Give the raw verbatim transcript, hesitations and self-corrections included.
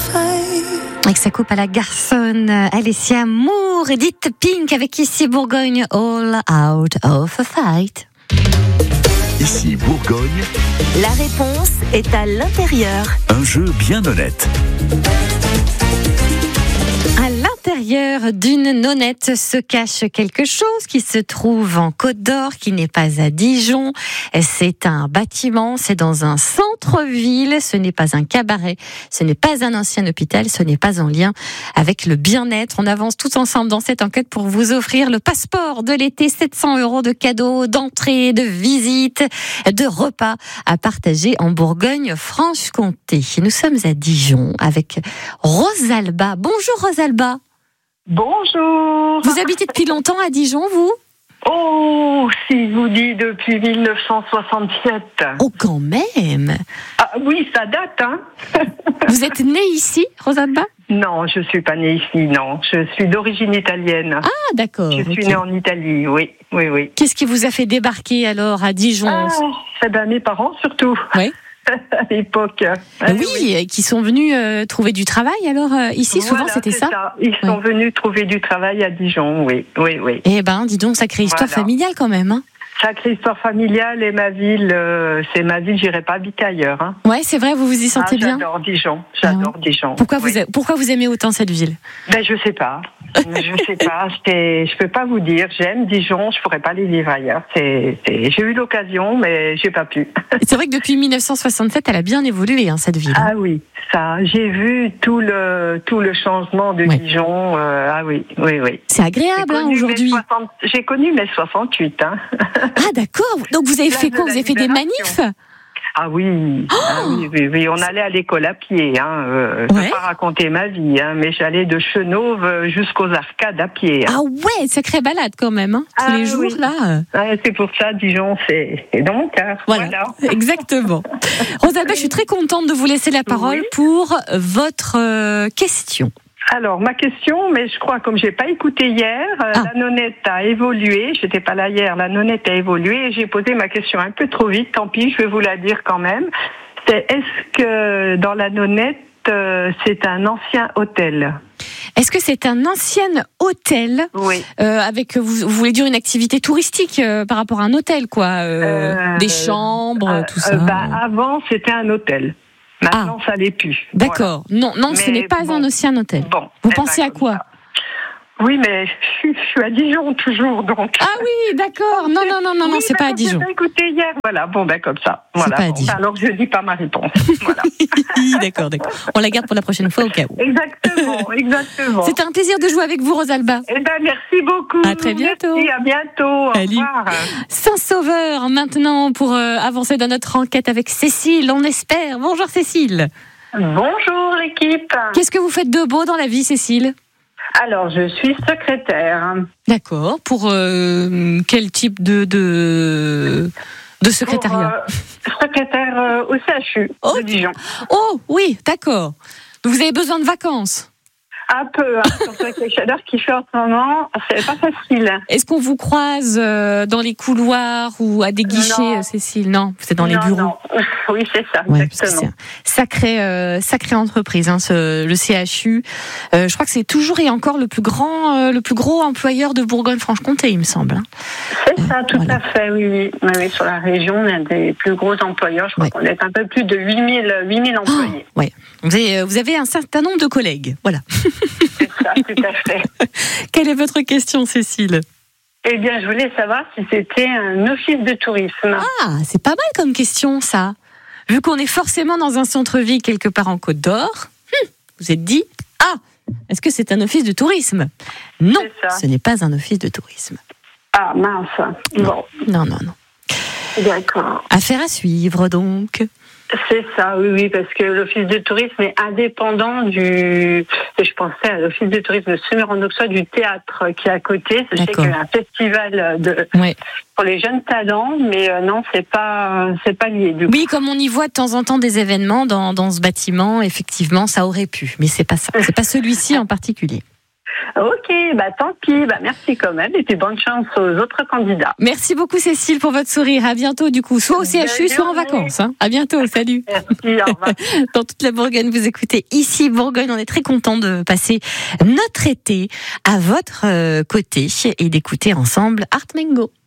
Avec sa coupe à la garçonne, Alessia Moore, Edith Pink avec Ici Bourgogne, All Out of a Fight. Ici Bourgogne, la réponse est à l'intérieur. Un jeu bien honnête. À l'intérieur d'une nonnette se cache quelque chose qui se trouve en Côte d'Or, qui n'est pas à Dijon. C'est un bâtiment, c'est dans un centre-ville, ce n'est pas un cabaret, ce n'est pas un ancien hôpital, ce n'est pas en lien avec le bien-être. On avance tous ensemble dans cette enquête pour vous offrir le passeport de l'été, sept cents euros de cadeaux, d'entrée, de visite, de repas à partager en Bourgogne-Franche-Comté. Nous sommes à Dijon avec Rosalba. Bonjour Rosalba. Bonjour. Vous habitez depuis longtemps à Dijon, vous ? Oh, si je vous dis depuis dix-neuf cent soixante-sept. Oh, quand même. Ah oui, ça date, hein. Vous êtes née ici, Rosalba ? Non, je suis pas née ici, non. Je suis d'origine italienne. Ah, d'accord. Je suis okay. née en Italie, oui, oui, oui. Qu'est-ce qui vous a fait débarquer alors à Dijon ? Ah, c'est ben mes parents surtout. Oui. À l'époque. Ah, oui, oui, qui sont venus euh, trouver du travail alors euh, ici, souvent voilà, c'était ça, ça Ils sont oui. venus trouver du travail à Dijon, oui, oui, oui. Eh ben, dis donc, sacrée histoire voilà. familiale quand même, hein. Sacrée histoire familiale et ma ville, euh, c'est ma ville, j'irai pas habiter ailleurs, hein. Ouais, c'est vrai, vous vous y sentez ah, bien. J'adore Dijon, j'adore ah, Dijon. Pourquoi oui. vous, a... pourquoi vous aimez autant cette ville ? Ben je sais pas, je sais pas, c'est... je peux pas vous dire. J'aime Dijon, je pourrais pas aller vivre ailleurs. C'est... c'est... J'ai eu l'occasion, mais j'ai pas pu. C'est vrai que depuis dix-neuf cent soixante-sept, elle a bien évolué, hein, cette ville. Ah oui, ça, j'ai vu tout le tout le changement de oui. Dijon. Euh, ah oui, oui, oui. C'est agréable hein, aujourd'hui. soixante... J'ai connu mai soixante-huit. Hein. Ah d'accord. Donc vous avez fait quoi ? Vous avez fait des manifs ? Ah oui, oh ah oui, oui, oui, on allait à l'école à pied. Hein. Euh, je ne vais pas raconter ma vie, hein, mais j'allais de Chenauve jusqu'aux Arcades à pied. Hein. Ah ouais, sacrée balade quand même, hein, tous ah les jours oui. là. Ouais, c'est pour ça, Dijon, c'est, c'est dans mon cœur. Voilà, voilà. Exactement. Rosalba, je suis très contente de vous laisser la parole oui. pour votre euh, question. Alors, ma question, mais je crois, comme j'ai pas écouté hier, ah. la nonnette a évolué. J'étais pas là hier, la nonnette a évolué et j'ai posé ma question un peu trop vite. Tant pis, je vais vous la dire quand même. C'est, est-ce que dans la nonnette, euh, c'est un ancien hôtel ? Est-ce que c'est un ancien hôtel ? Oui. Euh, avec, vous, vous voulez dire une activité touristique euh, par rapport à un hôtel, quoi euh, euh, Des chambres, euh, tout ça euh, bah, avant, c'était un hôtel. Maintenant, ah. ça l'est plus. D'accord. Voilà. Non, non, mais ce n'est pas bon. un ancien hôtel. Bon, vous pensez à quoi ? Ça. Oui, mais je, je suis à Dijon toujours, donc. Ah oui, d'accord. Non, non, non, non, oui, non, c'est pas à Dijon. J'ai écouté hier, voilà. Bon, ben comme ça. Voilà. C'est pas à Dijon. Alors je dis pas ma réponse. Voilà. D'accord, d'accord. On la garde pour la prochaine fois au cas où. Exactement, exactement. C'était un plaisir de jouer avec vous, Rosalba. Eh ben, merci beaucoup. À très bientôt. Merci, à bientôt. Salut. Au revoir. Saint-Sauveur, maintenant, pour euh, avancer dans notre enquête avec Cécile, on espère. Bonjour Cécile. Bonjour l'équipe. Qu'est-ce que vous faites de beau dans la vie, Cécile ? Alors, je suis secrétaire. D'accord. Pour euh, quel type de, de, de secrétariat ? Pour, euh, Secrétaire euh, au C H U oh. de Dijon. Oh, oui, d'accord. Vous avez besoin de vacances ? Un peu, hein, surtout avec les chaleurs qu'il fait en ce moment, c'est pas facile. Est-ce qu'on vous croise euh, dans les couloirs ou à des guichets, non. Cécile ? Non, c'est dans non, les bureaux. Non. Oui, c'est ça, ouais, exactement. C'est sacrée, euh, sacrée entreprise, hein, ce, le C H U. Euh, je crois que c'est toujours et encore le plus grand, euh, le plus gros employeur de Bourgogne-Franche-Comté, il me semble. Hein. C'est ça, tout voilà. à fait, oui, oui. oui, oui. Sur la région, on a des plus gros employeurs. Je crois ouais. qu'on est un peu plus de huit mille employés. Oh, ouais. Vous avez, vous avez un certain nombre de collègues, voilà. C'est ça, tout à fait. Quelle est votre question, Cécile ? Eh bien, je voulais savoir si c'était un office de tourisme. Ah, c'est pas mal comme question, ça. Vu qu'on est forcément dans un centre-ville quelque part en Côte d'Or, hum, vous êtes dit, ah, est-ce que c'est un office de tourisme ? Non, ce n'est pas un office de tourisme. Ah, mince. Bon. Non, non, non. D'accord. Affaire à suivre, donc. C'est ça, oui, oui, parce que l'office de tourisme est indépendant du... Je pensais à l'office de tourisme de Semur-en-Auxois du théâtre qui est à côté. Je sais qu'il y a un festival de... ouais. pour les jeunes talents, mais euh, non, c'est pas, c'est pas lié. Du coup. Oui, comme on y voit de temps en temps des événements dans, dans ce bâtiment, effectivement, ça aurait pu, mais c'est pas ça. C'est pas celui-ci en particulier. Ok, bah tant pis, bah merci quand même, et puis bonne chance aux autres candidats. Merci beaucoup Cécile pour votre sourire. À bientôt du coup, soit au C H U, soit en vacances. Hein. À bientôt, salut. Merci, au revoir. Dans toute la Bourgogne, vous écoutez Ici Bourgogne. On est très content de passer notre été à votre côté et d'écouter ensemble Art Mengo.